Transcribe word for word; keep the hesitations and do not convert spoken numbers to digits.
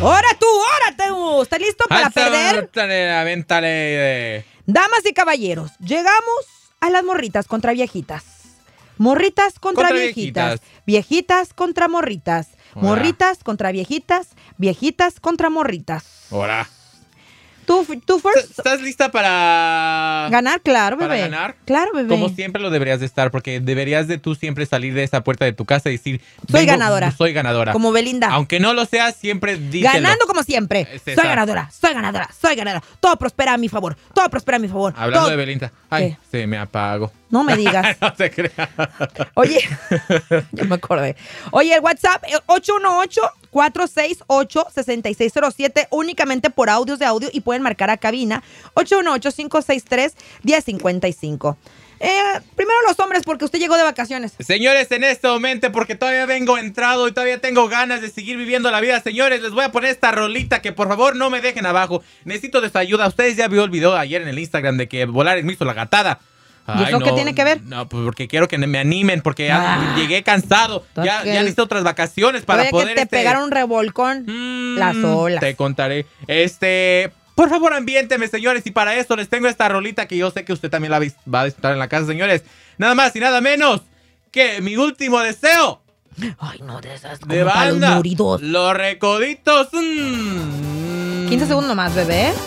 ¡Ahora tú, ahora tú! ¿Estás listo para perder? Avéntale, avéntale. Damas y caballeros, llegamos a las morritas contra viejitas. Morritas contra, Contra viejitas. viejitas. Viejitas contra morritas. Hola. Morritas contra viejitas. Viejitas contra morritas. Ahora. ¿Tú, tú first? ¿Estás lista para Ganar, claro, bebé. para ganar? Claro, bebé. Como siempre lo deberías de estar, porque deberías de tú siempre salir de esa puerta de tu casa y decir... Soy vengo- ganadora. Soy ganadora. Como Belinda. Aunque no lo seas, siempre díselo. Ganando como siempre. Es Soy esa. ganadora, soy ganadora, soy ganadora. Todo prospera a mi favor. Todo prospera a mi favor. Hablando Todo- de Belinda. Ay, se me apagó. No me digas. No se crea. Oye, ya me acordé. Oye, el WhatsApp eh, ocho uno ocho, cuatro seis ocho, seis seis cero siete, únicamente por audios de audio y pueden marcar a cabina ocho uno ocho, cinco seis tres, uno cero cinco cinco. Eh, primero los hombres porque usted llegó de vacaciones. Señores, en este momento, porque todavía vengo entrado y todavía tengo ganas de seguir viviendo la vida, señores, les voy a poner esta rolita que por favor no me dejen abajo. Necesito de su ayuda. Ustedes ya vio el video ayer en el Instagram de que Volaris me hizo la gatada. ¿Y eso qué tiene que ver? No, pues porque quiero que me animen, porque Ah. llegué cansado. Ya, Ok. ya necesito otras vacaciones para Oye, poder... que te este, pegaron un revolcón. Mm, las olas. Te contaré. Este, por favor, ambiénteme, señores. Y para eso les tengo esta rolita que yo sé que usted también la vis- va a disfrutar en la casa, señores. Nada más y nada menos que mi último deseo Ay, no, de esas como de para los banda. moridos. Los recoditos. mm. quince segundos más, bebé.